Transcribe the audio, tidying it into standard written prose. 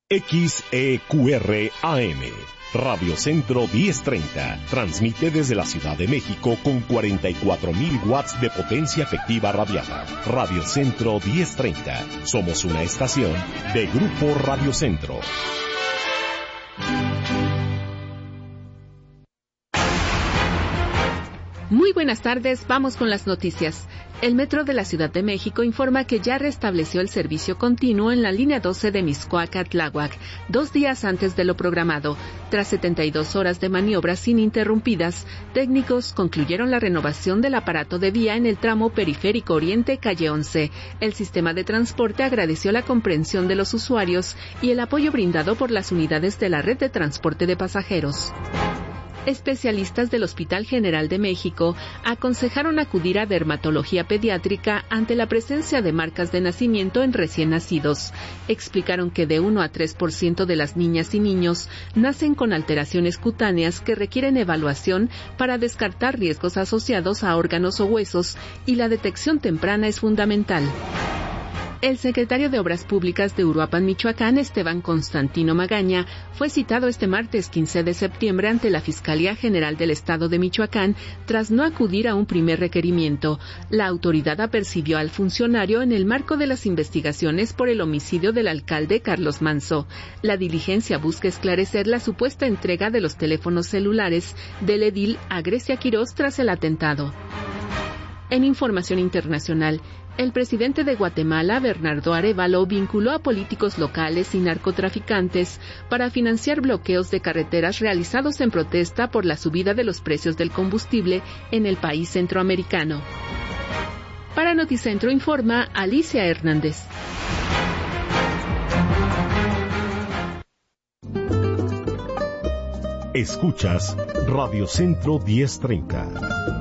XEQR AM, Radio Centro 1030, transmite desde la Ciudad de México con 44.000 watts de potencia efectiva radiada. Radio Centro 1030, somos una estación de Grupo Radio Centro. Muy buenas tardes, vamos con las noticias. El Metro de la Ciudad de México informa que ya restableció el servicio continuo en la línea 12 de Mixcoac a Tláhuac, 2 días antes de lo programado. Tras 72 horas de maniobras ininterrumpidas, técnicos concluyeron la renovación del aparato de vía en el tramo Periférico Oriente, calle 11. El sistema de transporte agradeció la comprensión de los usuarios y el apoyo brindado por las unidades de la red de transporte de pasajeros. Especialistas del Hospital General de México aconsejaron acudir a dermatología pediátrica ante la presencia de marcas de nacimiento en recién nacidos. Explicaron que de 1 a 3% de las niñas y niños nacen con alteraciones cutáneas que requieren evaluación para descartar riesgos asociados a órganos o huesos, y la detección temprana es fundamental. El secretario de Obras Públicas de Uruapan, Michoacán, Esteban Constantino Magaña, fue citado este martes 15 de septiembre ante la Fiscalía General del Estado de Michoacán tras no acudir a un primer requerimiento. La autoridad apercibió al funcionario en el marco de las investigaciones por el homicidio del alcalde Carlos Manso. La diligencia busca esclarecer la supuesta entrega de los teléfonos celulares del edil a Grecia Quirós tras el atentado. En información internacional, el presidente de Guatemala, Bernardo Arévalo, vinculó a políticos locales y narcotraficantes para financiar bloqueos de carreteras realizados en protesta por la subida de los precios del combustible en el país centroamericano. Para Noticentro informa Alicia Hernández. Escuchas Radio Centro 1030.